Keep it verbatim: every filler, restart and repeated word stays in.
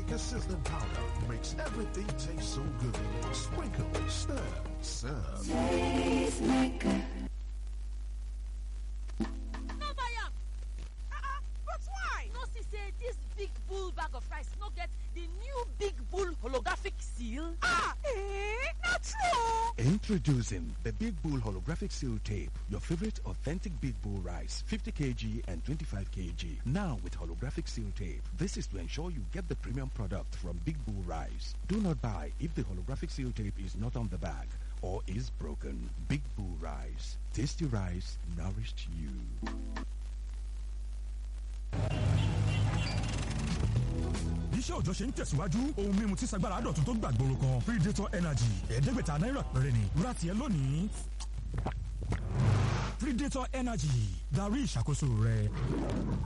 Tastemaker Sizzling Powder makes everything taste so good. Sprinkle, stir, serve. Tastemaker. No buy am. Uh-uh, but why? No see say this big bull bag of rice no get the new big bull holographic seal. Ah, eh, not true. Introducing the Big Bull Holographic Seal Tape, your favorite authentic Big Bull rice, fifty kilograms and twenty-five kilograms. Now with holographic seal tape. This is to ensure you get the premium product from Big Bull rice. Do not buy if the holographic seal tape is not on the bag or is broken. Big Bull rice. Tasty rice nourished you. iṣẹ́ òjọ́ ṣe ń tẹ̀síwájú ohun mímu tí sagbára dọ̀tun tó gbàgbóró kan Predator Energy ẹ̀ẹ́dẹ́gbẹ̀ta náírà péré ni ra tiẹ̀ lónìí. Predator Energy darí ìṣàkóso rẹ.